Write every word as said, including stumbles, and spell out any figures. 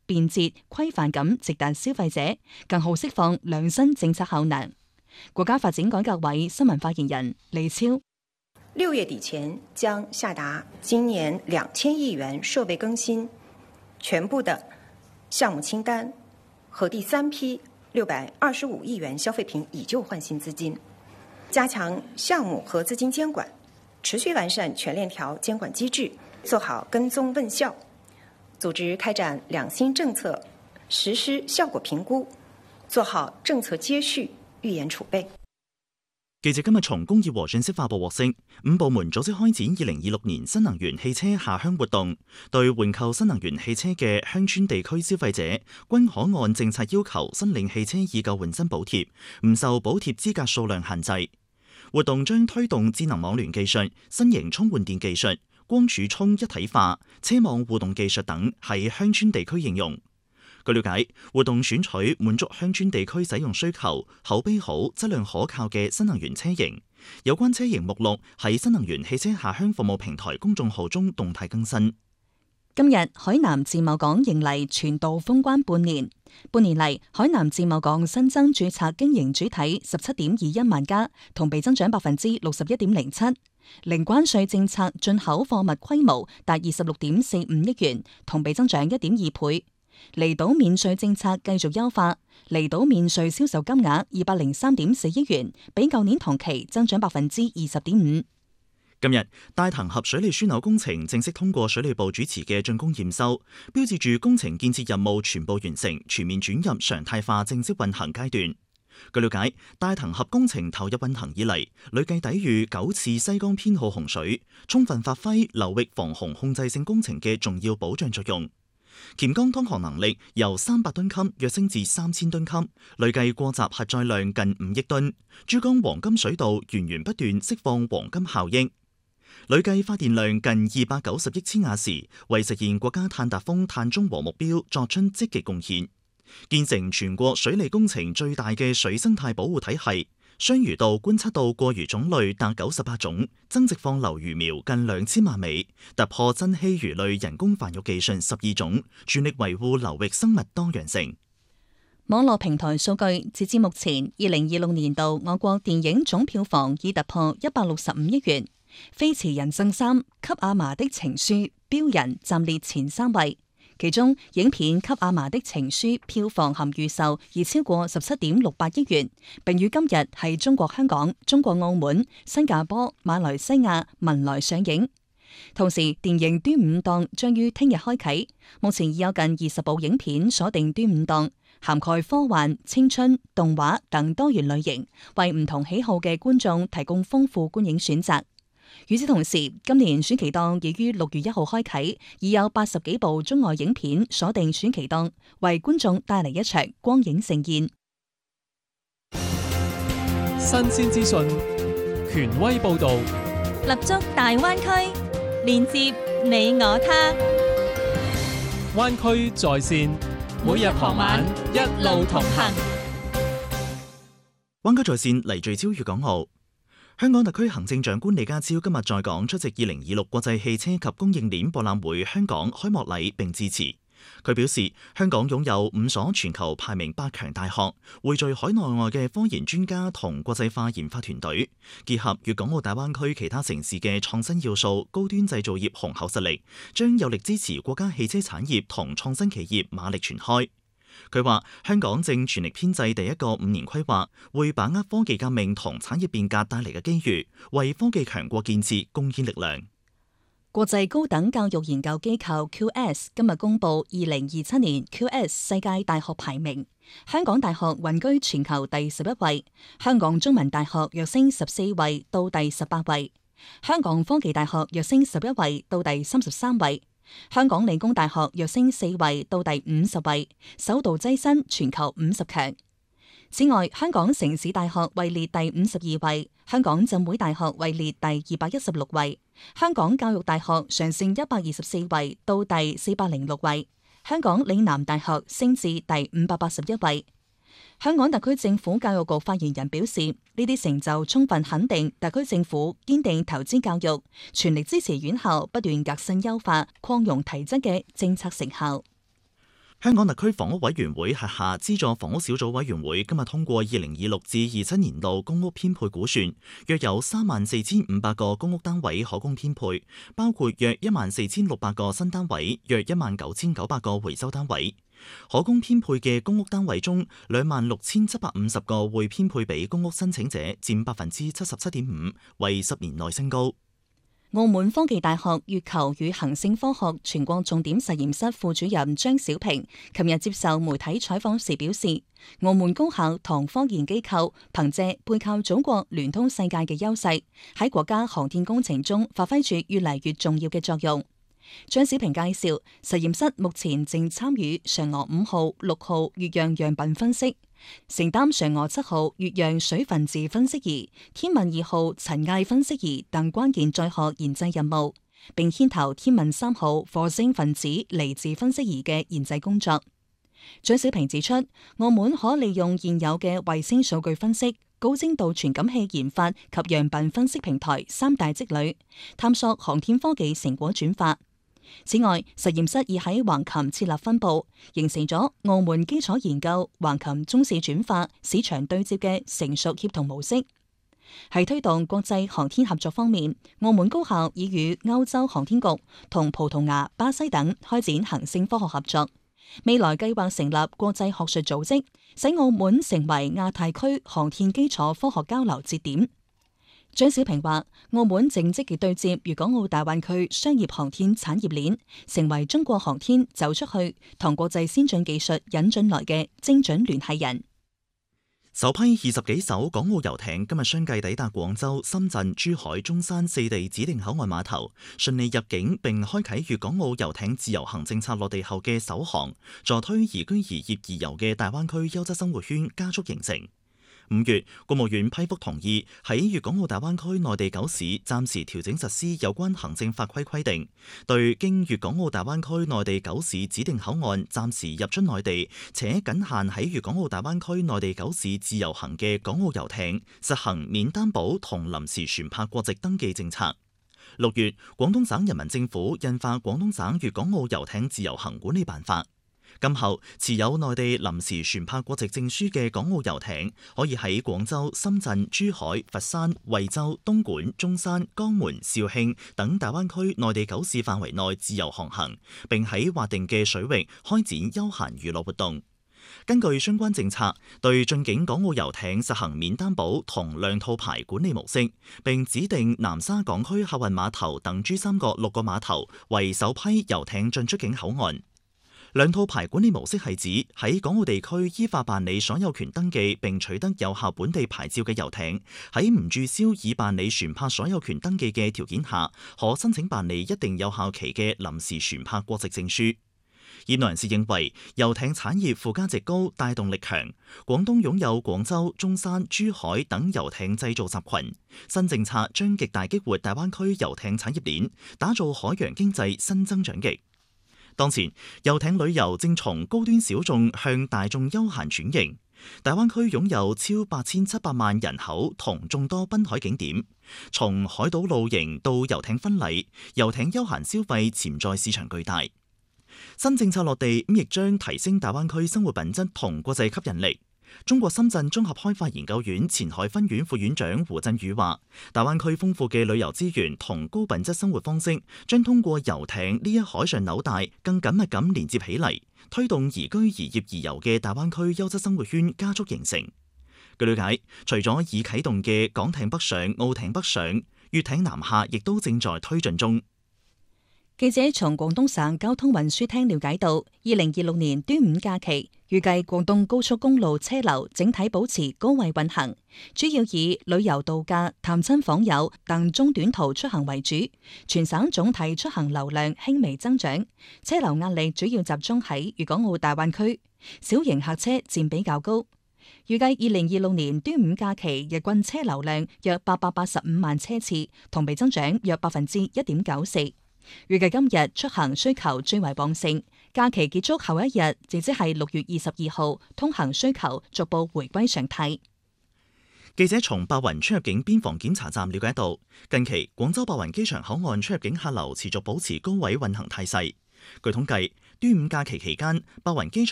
便捷、規範咁直達消費者，更好釋放良新政策效能。國家發展改革委新聞發言人李超： 六月底前將下達今年兩千億元設備更新全部的項目清單和第三批六百二十五億元消費品以舊換新資金，加強項目和資金監管，持續完善全鏈條監管機制，做好跟蹤問效，組織開展兩新政策實施效果評估，做好政策接續預研儲備。 記者今日從工業和信息化部獲悉，五部門組織開展二零二六年新能源汽車下鄉活動，對換購新能源汽車嘅鄉村地區消費者，均可按政策要求申領汽車以舊換新補貼，唔受補貼資格數量限制。活動將推動智能網聯技術、新型充換電技術、光儲充一體化、車網互動技術等喺鄉村地區應用。據了解，活動選取滿足鄉村地區使用需求、口碑好、質量可靠嘅新能源車型。有關車型目錄喺新能源汽車下鄉服務平台公眾號中動態更新。 今日海南自貿港迎嚟全島封關半年，半年嚟海南自貿港新增註冊經營主體十七點二一萬家，同比增長百分之六十一點零七。零關稅政策進口貨物規模達二十六點四五億元，同比增長一點二倍。離島免稅政策繼續優化，離島免稅銷售金額二百零三點四億元，比舊年同期增長百分之二十點五。 今日大騰峽水利樞紐工程正式通過水利部主持嘅竣工驗收，標誌住工程建設任務全部完成，全面轉入常態化正式運行階段。據了解，大騰峽工程投入運行以嚟，累計抵禦九次西江偏號洪水，充分發揮流域防洪控制性工程嘅重要保障作用。黔江通航能力由三百噸級躍升至三千噸級，累計過閘核載量近五億噸。珠江黃金水道源源不斷釋放黃金效益，累計發電量近二百九十億千瓦時，為實現國家碳達峰、碳中和目標作出積極貢獻，建成全國水利工程最大嘅水生態保護體系。雙魚道觀測到過魚種類達九十八種，增殖放流魚苗近兩千萬尾，突破珍稀魚類人工繁育技術十二種，全力維護流域生物多樣性。 網絡平台數據截至目前，二零二六年度我國電影總票房已突破一百六十五億元，《飛馳人生三》給阿嫲的情書標人暫列前三位。其中，影片《給阿嫲的情書》票房含預售已超過十七點六八億元，並於今日喺中國香港、中國澳門、新加坡、馬來西亞、文萊上映。同時，電影端午檔將於聽日開啟，目前已有近二十部影片鎖定端午檔，涵蓋科幻、青春、動畫等多元類型，為唔同喜好嘅觀眾提供豐富觀影選擇。與此同時，今年暑期檔已於六月一號開啟，已有八十幾部中外影片鎖定暑期檔，為觀眾帶嚟一場光影盛宴。 新鮮資訊，權威報導， 立足大灣區，連接你我他。 灣區在線，每日傍晚一路同行。 灣區在線，黎聚焦粵港澳。香港特區行政長官李家超今日在港出席二零二六國際汽車及供應鏈博覽會香港開幕禮並致辭。佢表示，香港擁有五所全球排名百強大學，匯聚海內外嘅科研專家同國際化研發團隊，結合粵港澳大灣區其他城市嘅創新要素、高端製造業雄厚實力，將有力支持國家汽車產業同創新企業馬力全開。佢話：香港正全力編製第一個五年規劃，會把握科技革命同產業變革帶嚟嘅機遇，為科技強國建設貢獻力量。 國際高等教育研究機構 Q S 今日公布二零二七年 Q S 世界大學排名，香港大學穩居全球第十一位，香港中文大學躍升十四位到第十八位，香港科技大學躍升十一位到第三十三位。香港理工大學躍升四位到第五十位，首度躋身全球五十強。此外，香港城市大學位列第五十二位，香港浸會大學位列第二百一十六位，香港教育大學上升一百二十四位到第四百零六位，香港嶺南大學升至第五百八十一位。香港特區政府教育局發言人表示，呢啲成就充分肯定特區政府堅定投資教育，全力支持院校不斷革新優化、擴容提質嘅政策成效。 香港特區房屋委員會轄下資助房屋小組委員會今日通過二零二六至二七年度公屋編配估算，約有三萬四千五百個公屋單位可供編配，包括約一萬四千六百個新單位，約一萬九千九百個回收單位。可供編配嘅公屋單位中，兩萬六千七百五十個會編配俾公屋申請者，佔百分之七十七點五，為十年內升高。 澳門科技大學月球與行星科學全國重點實驗室副主任張小平琴日接受媒體採訪時表示，澳門高校同科研機構憑借背靠祖國、聯通世界嘅優勢，喺國家航天工程中發揮住越嚟越重要嘅作用。張小平介紹，實驗室目前正參與嫦娥五號、六號月壤樣品分析，承擔嫦娥七號月壤水分子分析儀、天問二號塵埃分析儀等關鍵載荷研製任務，並牽頭天問三號火星分子離子分析儀嘅研製工作。張小平指出，澳門可利用現有嘅衛星數據分析、高精度傳感器研發及樣品分析平台三大積累，探索航天科技成果轉化。此外，實驗室已喺橫琴設立分部，形成咗澳門基礎研究、橫琴中試轉化、市場對接嘅成熟協同模式。喺推動國際航天合作方面，澳門高校已與歐洲航天局同葡萄牙、巴西等開展行星科學合作，未來計劃成立國際學術組織，使澳門成為亞太區航天基礎科學交流節點。張小平話，澳門正積極對接粵港澳大灣區商業航天產業鏈，成為中國航天走出去同國際先進技術引進來嘅精準聯繫人。 首批二十幾艘港澳遊艇今日相繼抵達廣州、深圳、珠海、中山四地指定口岸碼頭，順利入境並開啟粵港澳遊艇自由行政策落地後嘅首航，助推宜居宜業宜遊嘅大灣區優質生活圈加速形成。五月，國務院批覆同意喺粵港澳大灣區內地九市暫時調整實施有關行政法規規定，對經粵港澳大灣區內地九市指定口岸暫時入出內地且僅限喺粵港澳大灣區內地九市自由行嘅港澳遊艇，實行免擔保同臨時船舶國籍登記政策。六月，廣東省人民政府印發《廣東省粵港澳遊艇自由行管理辦法》。今後持有內地臨時船舶國籍證書嘅港澳遊艇，可以喺廣州、深圳、珠海、佛山、惠州、東莞、中山、江門、肇慶等大灣區內地九市範圍內自由航行，並喺劃定嘅水域開展休閒娛樂活動。根據相關政策，對進境港澳遊艇實行免擔保同兩套牌管理模式，並指定南沙港區客運碼頭等珠三角六個碼頭為首批遊艇進出境口岸。兩套牌管理模式係指喺港澳地區依法辦理所有權登記並取得有效本地牌照嘅遊艇，喺唔註銷已辦理船舶所有權登記嘅條件下，可申請辦理一定有效期嘅臨時船舶國籍證書。業內人士認為，遊艇產業附加值高、帶動力強，廣東擁有廣州、中山、珠海等遊艇製造集群，新政策將極大激活大灣區遊艇產業鏈，打造海洋經濟新增長極。當前，遊艇旅遊正從高端小眾向大眾休閒轉型。大灣區擁有超八千七百萬人口同眾多濱海景點，從海島露營到遊艇婚禮，遊艇休閒消費潛在市場巨大。新政策落地，亦將提升大灣區生活品質同國際吸引力。中國深圳綜合開發研究院前海分院副院長胡振宇話，大灣區豐富嘅旅遊資源同高品質生活方式，將通過遊艇呢一海上紐帶更緊密咁連接起嚟，推動宜居宜業宜遊嘅大灣區優質生活圈加速形成。據了解，除咗已啟動嘅港艇北上、澳艇北上，粵艇南下亦都正在推進中。 記者從廣東省交通運輸廳了解到，二零二六年端午假期預計廣東高速公路車流整體保持高位運行，主要以旅遊度假、探親訪友等中短途出行為主。全省總體出行流量輕微增長，車流壓力主要集中喺粵港澳大灣區，小型客車佔比較高。預計二零二六年端午假期日均車流量約八百八十五萬車次，同比增長約百分之一點九四。預計今日出行需求最為旺盛，假期結束後一日，亦即係六月二十二號，通行需求逐步回歸常態。 記者從白雲出入境邊防檢查站了解到，近期廣州白雲機場口岸出入境客流持續保持高位運行態勢。據統計， 端午假期期間，白雲機場